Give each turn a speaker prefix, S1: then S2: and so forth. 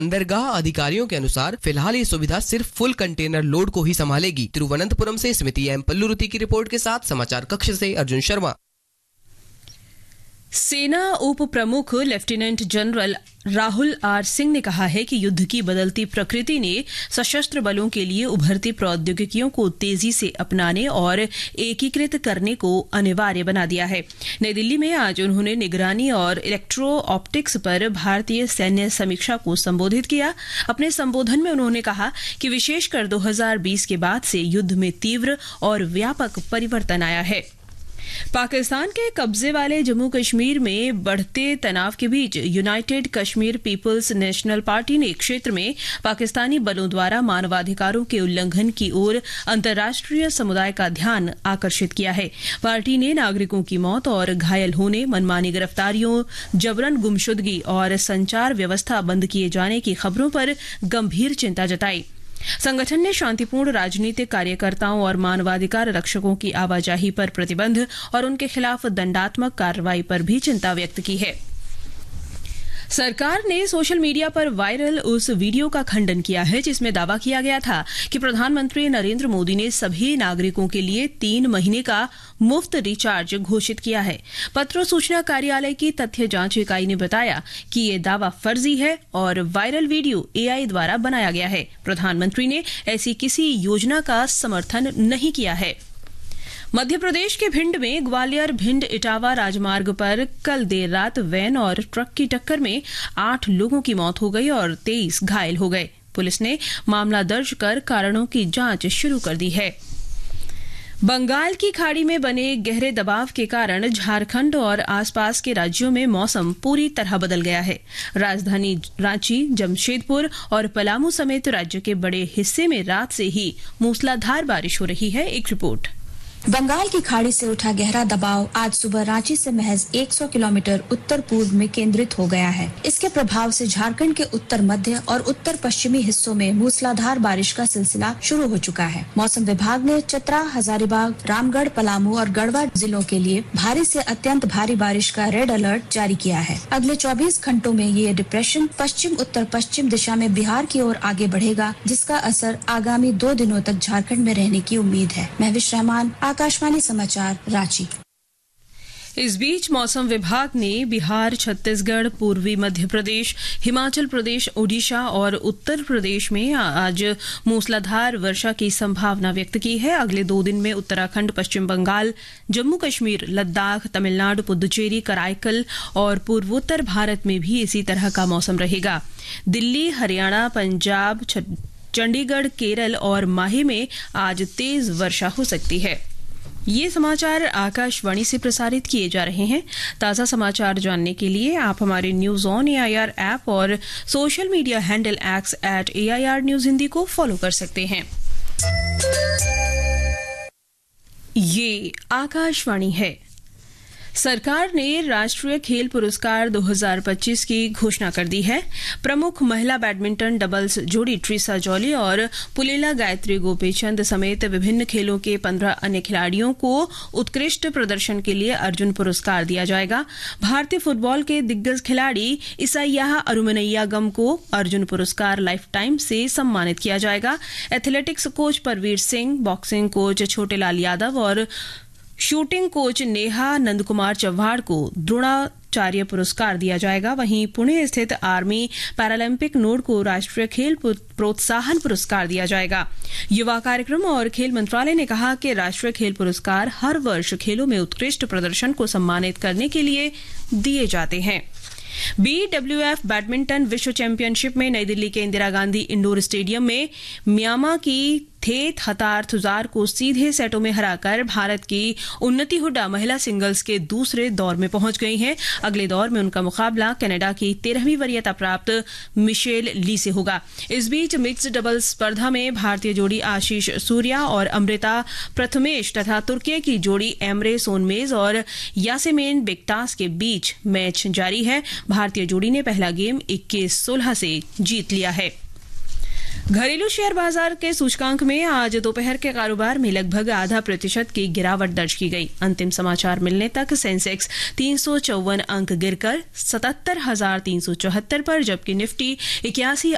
S1: बंदरगाह अधिकारियों के अनुसार फिलहाल ये सुविधा सिर्फ फुल कंटेनर लोड को ही संभालेगी। तिरुवनंतपुरम से स्मृति एम पल्लुरुति की रिपोर्ट के साथ समाचार कक्ष से अर्जुन शर्मा।
S2: सेना उप प्रमुख lieutenant general Rahul are Singh ने कहा है कि युद्ध की बदलती प्रकृति ने सशस्त्र बलों के लिए उभरती प्रौद्योगिकियों को तेजी से अपनाने और एकीकृत करने को अनिवार्य बना दिया है। नई दिल्ली में आज उन्होंने निगरानी और इलेक्ट्रो ऑप्टिक्स पर भारतीय सैन्य समीक्षा को संबोधित किया। अपने संबोधन में उन्होंने कहा कि विशेषकर 2020 के बाद से युद्ध में तीव्र और व्यापक परिवर्तन आया है। पाकिस्तान के कब्जे वाले जम्मू कश्मीर में बढ़ते तनाव के बीच United Kashmir peoples national party ने क्षेत्र में पाकिस्तानी बलों द्वारा मानवाधिकारों के उल्लंघन की ओर अंतर्राष्ट्रीय समुदाय का ध्यान आकर्षित किया है। पार्टी ने नागरिकों की मौत और घायल होने, मनमानी गिरफ्तारियों, जबरन गुमशुदगी और संचार व्यवस्था बंद किए जाने की खबरों पर गंभीर चिंता जताई। संगठन ने शांतिपूर्ण राजनीतिक कार्यकर्ताओं और मानवाधिकार रक्षकों की आवाजाही पर प्रतिबंध और उनके खिलाफ दंडात्मक कार्रवाई पर भी चिंता व्यक्त की है। सरकार ने सोशल मीडिया पर वायरल उस वीडियो का खंडन किया है जिसमें दावा किया गया था कि प्रधानमंत्री नरेंद्र मोदी ने सभी नागरिकों के लिए 3 महीने का मुफ्त रिचार्ज घोषित किया है। पत्र सूचना कार्यालय की तथ्य जांच इकाई ने बताया कि ये दावा फर्जी है और वायरल वीडियो AI द्वारा बनाया गया है। प्रधानमंत्री ने ऐसी किसी योजना का समर्थन नहीं किया है। मध्य प्रदेश के भिंड में ग्वालियर भिंड इटावा राजमार्ग पर कल देर रात वैन और ट्रक की टक्कर में 8 लोगों की मौत हो गई और 23 घायल हो गए। पुलिस ने मामला दर्ज कर कारणों की जांच शुरू कर दी है। बंगाल की खाड़ी में बने गहरे दबाव के कारण झारखंड और आसपास के राज्यों में मौसम पूरी तरह बदल गया है। राजधानी रांची, जमशेदपुर और पलामू समेत राज्य के बड़े हिस्से में रात से ही मूसलाधार बारिश हो रही है। एक रिपोर्ट।
S3: बंगाल की खाड़ी से उठा गहरा दबाव आज सुबह रांची से महज 100 किलोमीटर उत्तर पूर्व में केंद्रित हो गया है। इसके प्रभाव से झारखंड के उत्तर मध्य और उत्तर पश्चिमी हिस्सों में मूसलाधार बारिश का सिलसिला शुरू हो चुका है। मौसम विभाग ने चतरा, हजारीबाग, रामगढ़, पलामू और गढ़वा जिलों के लिए भारी से अत्यंत भारी बारिश का रेड अलर्ट जारी किया है। अगले 24 घंटों में ये डिप्रेशन पश्चिम उत्तर पश्चिम दिशा में बिहार की ओर आगे बढ़ेगा, जिसका असर आगामी 2 दिनों तक झारखंड में रहने की उम्मीद है। महविश रहमान, आकाशवाणी समाचार, रांची।
S2: इस बीच मौसम विभाग ने बिहार, छत्तीसगढ़, पूर्वी मध्य प्रदेश, हिमाचल प्रदेश, ओडिशा और उत्तर प्रदेश में आज मूसलाधार वर्षा की संभावना व्यक्त की है। अगले 2 दिन में उत्तराखंड, पश्चिम बंगाल, जम्मू कश्मीर, लद्दाख, तमिलनाडु, पुदुचेरी, कराईकल और पूर्वोत्तर भारत में भी इसी तरह का मौसम रहेगा। दिल्ली, हरियाणा, पंजाब, चंडीगढ़, केरल और माहे में आज तेज वर्षा हो सकती है। ये समाचार आकाशवाणी से प्रसारित किए जा रहे हैं। ताज़ा समाचार जानने के लिए आप हमारे न्यूज ऑन AIR ऐप और social media handle @AIR News Hindi को फॉलो कर सकते हैं। ये आकाशवाणी है। सरकार ने राष्ट्रीय खेल पुरस्कार 2025 की घोषणा कर दी है। प्रमुख महिला बैडमिंटन डबल्स जोड़ी ट्रिसा जॉली और पुलेला गायत्री गोपीचंद समेत विभिन्न खेलों के 15 अन्य खिलाड़ियों को उत्कृष्ट प्रदर्शन के लिए अर्जुन पुरस्कार दिया जाएगा। भारतीय फुटबॉल के दिग्गज खिलाड़ी ईसाइयाह अरुमनैयागम को अर्जुन पुरस्कार लाइफ टाइम से सम्मानित किया जाएगा। Athletics coach Parveer Singh, boxing coach Chhotelal Yadav और शूटिंग कोच नेहा नंदकुमार चव्हाण को द्रोणाचार्य पुरस्कार दिया जाएगा। वहीं पुणे स्थित आर्मी पैरालंपिक नोड को राष्ट्रीय खेल प्रोत्साहन पुरस्कार दिया जाएगा। युवा कार्यक्रम और खेल मंत्रालय ने कहा कि राष्ट्रीय खेल पुरस्कार हर वर्ष खेलों में उत्कृष्ट प्रदर्शन को सम्मानित करने के लिए दिए जाते हैं। BWF बैडमिंटन विश्व चैंपियनशिप में नई दिल्ली के इंदिरा गांधी इंडोर स्टेडियम में म्यांमार की थे थतार को सीधे सेटों में हराकर भारत की उन्नति हुड्डा महिला सिंगल्स के दूसरे दौर में पहुंच गई हैं। अगले दौर में उनका मुकाबला कनाडा की 13वीं वरीयता प्राप्त मिशेल ली से होगा। इस बीच मिक्स्ड डबल्स स्पर्धा में भारतीय जोड़ी आशीष सूर्या और अमृता प्रथमेश तथा तुर्की की जोड़ी एमरे सोनमेज और यासेमेन बेक्टास के बीच मैच जारी है। भारतीय जोड़ी ने पहला गेम 21-16 से जीत लिया है। घरेलू शेयर बाजार के सूचकांक में आज दोपहर के कारोबार में लगभग 0.5% की गिरावट दर्ज की गई। अंतिम समाचार मिलने तक सेंसेक्स 354 अंक गिरकर 77,374 पर, जबकि निफ्टी 81